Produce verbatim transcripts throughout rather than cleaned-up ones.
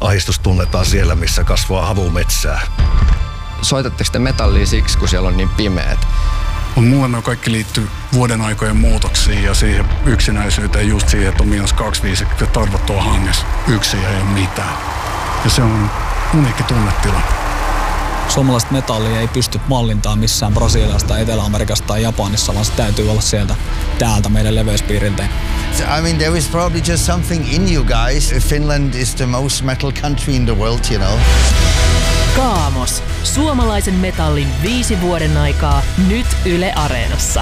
Ahdistus tunnetaan siellä, missä kasvaa havumetsää. Soitatteko te metallia siksi, kun siellä on niin pimeät? Mulle ne kaikki liittyy vuoden aikojen muutoksiin ja siihen yksinäisyyteen, just siihen, että on miinus kaksikymmentäviisi ja tarvottua hangessa. Yksin ei ole mitään. Ja se on uniikki tunnetila. Suomalaista metallia ei pysty mallintamaan missään Brasiliasta, Etelä-Amerikasta tai Japanissa, vaan se täytyy olla sieltä täältä meidän leveyspiiriltä. I mean, there is probably just something in you guys. Finland is the most metal country in the world, you know. Kaamos. Suomalaisen metallin viisi vuoden aikaa. Nyt Yle Areenassa.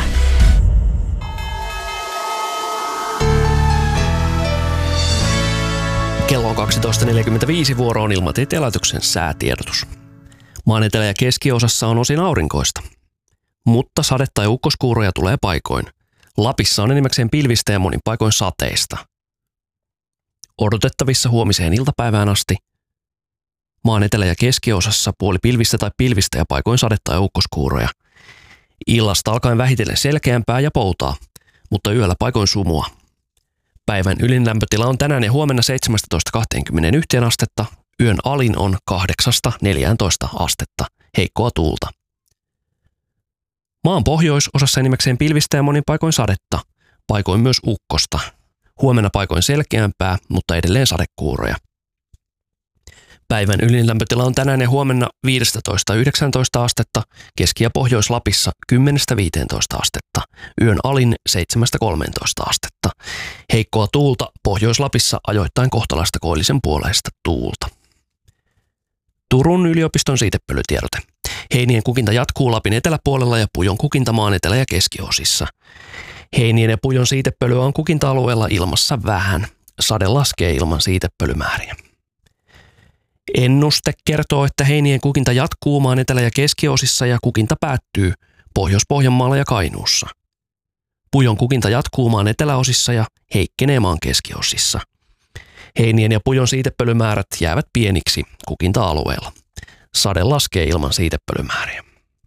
Kello on kaksitoista neljäkymmentäviisi, vuoro on Ilmatieteen laitoksen säätiedotus. Maan etelä- ja keskiosassa on osin aurinkoista, mutta sadetta ja ukkoskuuroja tulee paikoin. Lapissa on enimmäkseen pilvistä ja monin paikoin sateista. Odotettavissa huomiseen iltapäivään asti maan etelä- ja keskiosassa puoli pilvistä tai pilvistä ja paikoin sadetta ja ukkoskuuroja. Illasta alkaen vähitellen selkeämpää ja poutaa, mutta yöllä paikoin sumua. Päivän ylin lämpötila on tänään ja huomenna seitsemästätoista kaksikymmentäyksi astetta. Yön alin on kahdeksasta neljääntoista astetta. Heikkoa tuulta. Maan pohjoisosassa enimmäkseen pilvistä ja monin paikoin sadetta. Paikoin myös ukkosta. Huomenna paikoin selkeämpää, mutta edelleen sadekuuroja. Päivän ylin lämpötila on tänään ja huomenna viidestätoista yhdeksäntoista astetta, Keski- ja Pohjois-Lapissa kymmenestä viiteentoista astetta, yön alin seitsemästä kolmeentoista astetta. Heikkoa tuulta Pohjois-Lapissa ajoittain kohtalaista koillisen puoleista tuulta. Turun yliopiston siitepölytiedote. Heinien kukinta jatkuu Lapin eteläpuolella ja pujon kukinta maan etelä- ja keskiosissa. Heinien ja pujon siitepölyä on kukinta-alueella ilmassa vähän. Sade laskee ilman siitepölymääriä. Ennuste kertoo, että heinien kukinta jatkuu maan etelä- ja keskiosissa ja kukinta päättyy Pohjois-Pohjanmaalla ja Kainuussa. Pujon kukinta jatkuu maan eteläosissa ja heikkenee maan keskiosissa. Heinien ja pujon siitepölymäärät jäävät pieniksi kukinta-alueella. Sade laskee ilman siitepölymääriä.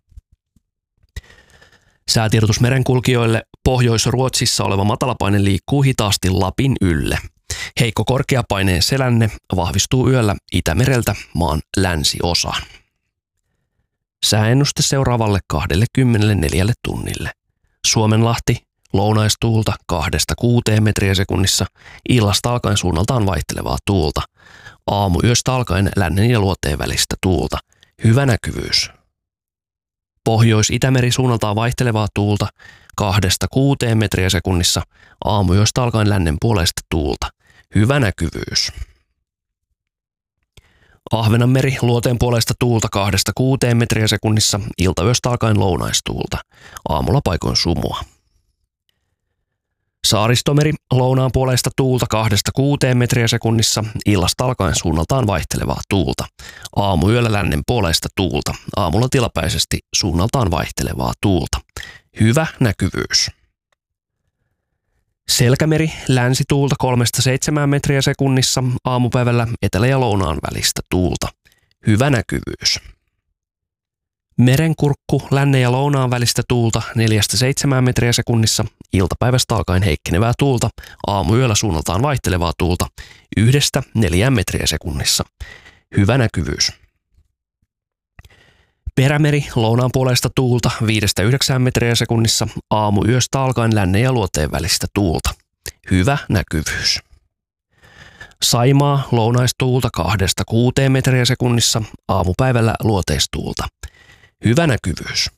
Säätiedotus merenkulkijoille. Pohjois-Ruotsissa oleva matalapaine liikkuu hitaasti Lapin ylle. Heikko korkeapaineen selänne vahvistuu yöllä Itämereltä maan länsiosaan. Sääennuste seuraavalle kaksikymmentäneljä tunnille. Suomenlahti, lounaistuulta kahdesta kuuteen metriä sekunnissa, illasta alkaen suunnaltaan vaihtelevaa tuulta. Aamuyöstä alkaen lännen ja luoteen välistä tuulta. Hyvä näkyvyys. Pohjois-Itämeri suunnaltaan vaihtelevaa tuulta kahdesta kuuteen metriä sekunnissa, aamuyöstä alkaen lännen puoleista tuulta. Hyvä näkyvyys. Ahvenanmeri luoteen puolesta tuulta kahdesta kuuteen metriä sekunnissa, iltayöstä alkaen lounaistuulta. Aamulla paikoin sumua. Saaristomeri lounaan puolesta tuulta kahdesta kuuteen metriä sekunnissa, illasta alkaen suunnaltaan vaihtelevaa tuulta. Aamuyöllä lännen puolesta tuulta, aamulla tilapäisesti suunnaltaan vaihtelevaa tuulta. Hyvä näkyvyys. Selkämeri länsituulta kolmesta seitsemään metriä sekunnissa, aamupäivällä etelä- ja lounaan välistä tuulta. Hyvä näkyvyys. Merenkurkku lännen ja lounaan välistä tuulta neljästä seitsemään metriä sekunnissa, iltapäivästä alkaen heikkenevää tuulta, aamuyöllä suunnaltaan vaihtelevaa tuulta yhdestä neljään metriä sekunnissa. Hyvä näkyvyys. Perämeri lounaan puolesta tuulta viidestä yhdeksään metriä sekunnissa, aamuyöstä alkaen lännen ja luoteen välistä tuulta. Hyvä näkyvyys. Saimaa lounaistuulta kahdesta kuuteen metriä sekunnissa, aamupäivällä luoteistuulta. Hyvä näkyvyys.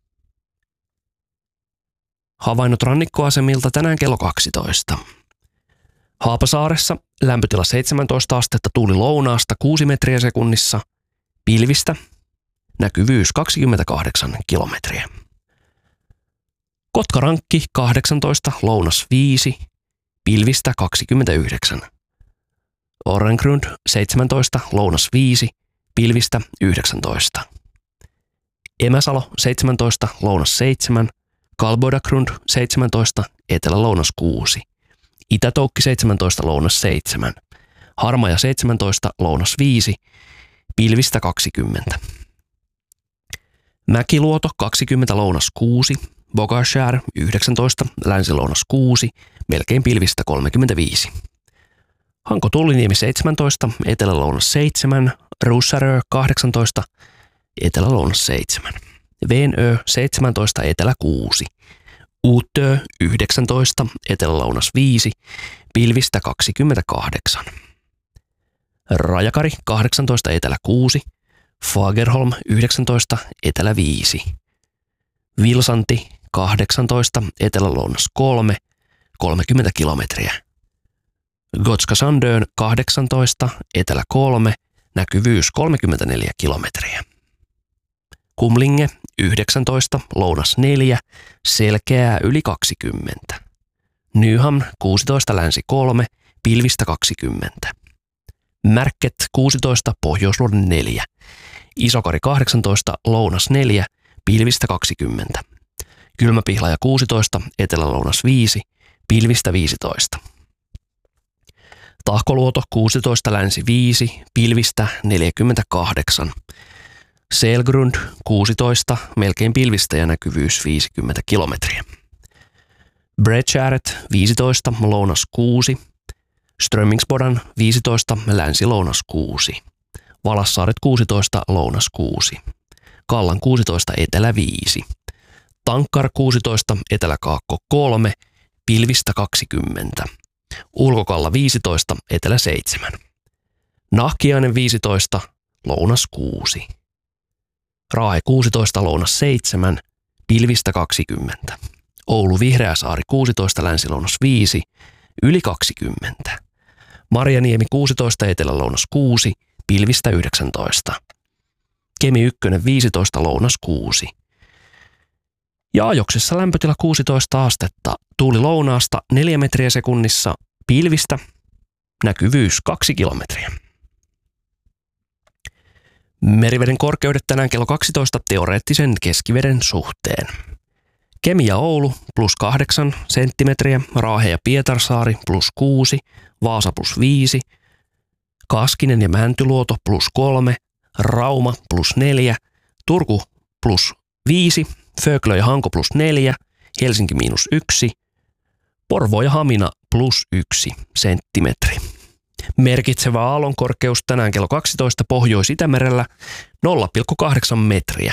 Havainnot rannikkoasemilta tänään kello kaksitoista. Haapasaaressa lämpötila seitsemäntoista astetta, tuuli lounaasta kuusi metriä sekunnissa, pilvistä, näkyvyys kaksikymmentäkahdeksan kilometriä. Kotkarankki kahdeksantoista, lounas viisi, pilvistä kaksikymmentäyhdeksän. Orrengrund seitsemäntoista, lounas viisi, pilvistä yhdeksäntoista. Emäsalo seitsemäntoista, lounas seitsemän, Kalbodagrund seitsemäntoista, etelä-lounas kuusi. Itätoukki seitsemäntoista, lounas seitsemän. Harmaja seitsemäntoista, lounas viisi, pilvistä kaksikymmentä. Mäkiluoto kaksikymmentä, lounas kuusi, Bogashär yhdeksäntoista, länsi-lounas kuusi, melkein pilvistä kolmekymmentäviisi. Hanko Tulliniemi seitsemäntoista, Etelä-Lounas seitsemän, Russarö kahdeksantoista, Etelä-Lounas seitsemän. Venö seitsemäntoista, Etelä kuusi. Uutö yhdeksäntoista, Etelä-Lounas viisi, pilvistä kaksikymmentäkahdeksan. Rajakari kahdeksantoista, Etelä kuusi, Fagerholm yhdeksäntoista, Etelä viisi. Vilsanti kahdeksantoista, Etelä-Lounas kolme, kolmekymmentä kilometriä. Gotska Sandön kahdeksantoista, Etelä kolme, näkyvyys kolmekymmentäneljä kilometriä. Kumlinge yhdeksäntoista, Lounas neljä, selkeää yli kaksikymmentä. Nyham kuusitoista, Länsi kolme, pilvistä kaksikymmentä. Märket kuusitoista, Pohjoisluodon neljä. Isokari kahdeksantoista, Lounas neljä, pilvistä kaksikymmentä. Kylmäpihlaja kuusitoista, Etelä-Lounas viisi, pilvistä viisitoista. Tahkoluoto kuusitoista, Länsi viisi, pilvistä neljäkymmentäkahdeksan. Selgrund kuusitoista, melkein pilvistä ja näkyvyys viisikymmentä kilometriä. Bredskäret viisitoista, Lounas kuusi. Strömmingsbodan viisitoista, Länsi-Lounas kuusi. Valassaaret kuusitoista, Lounas kuusi. Kallan kuusitoista, Etelä viisi. Tankkar kuusitoista, Etelä-Kaakko kolme, pilvistä kaksikymmentä. Ulkokalla viisitoista, Etelä seitsemän. Nahkiainen viisitoista, Lounas kuusi. Raahe kuusitoista, Lounas seitsemän, pilvistä kaksikymmentä. Oulu Vihreäsaari kuusitoista, Länsi-Lounas viisi, yli kaksikymmentä. Marjaniemi kuusitoista, Etelä-Lounas kuusi, pilvistä yhdeksäntoista. Kemi yksi viisitoista, Lounas kuusi. Ja Ajoksessa lämpötila kuusitoista astetta, tuuli lounaasta neljä metriä sekunnissa, pilvistä, näkyvyys kaksi kilometriä. Meriveden korkeudet tänään kello kaksitoista teoreettisen keskiveden suhteen. Kemi ja Oulu plus kahdeksan senttimetriä, Raahe ja Pietarsaari plus kuusi, Vaasa plus viisi, Kaskinen ja Mäntyluoto plus kolme, Rauma plus neljä, Turku plus viisi, Föglö ja Hanko plus neljä, Helsinki miinus yksi, Porvoo ja Hamina plus yksi senttimetri. Merkitsevä aallonkorkeus tänään kello kaksitoista Pohjois-Itämerellä nolla pilkku kahdeksan metriä.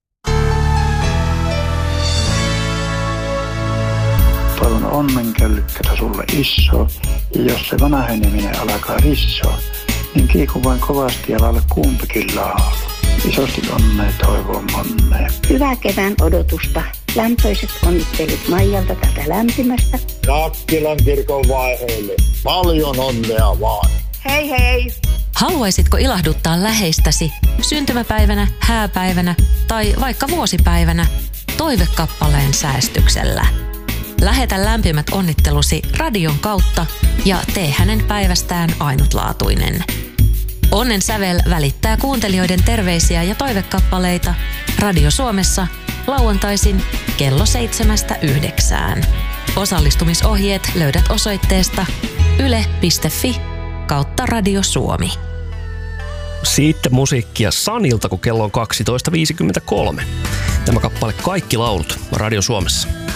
Toivon onnenköllykkätä sulle iso, ja jos se vanheneminen alkaa rissoa, niin kiiku vain kovasti ja laula kumpikin laulu. Isosti onnea toivon monnea. Hyvää kevään odotusta. Lämpöiset onnittelut Maijalta tätä lämpimästä. Nakkilan kirkon vaiheelle. Paljon onnea vaan. Hei hei! Haluaisitko ilahduttaa läheistäsi syntymäpäivänä, hääpäivänä tai vaikka vuosipäivänä toivekappaleen säästyksellä? Lähetä lämpimät onnittelusi radion kautta ja tee hänen päivästään ainutlaatuinen. Onnen sävel välittää kuuntelijoiden terveisiä ja toivekappaleita Radio Suomessa lauantaisin kello seitsemästä yhdeksään. Osallistumisohjeet löydät osoitteesta yle piste fi kautta Radio Suomi. Sitten musiikkia Sanilta, kun kello on kaksitoista viisikymmentäkolme. Tämä kappale Kaikki laulut Radio Suomessa.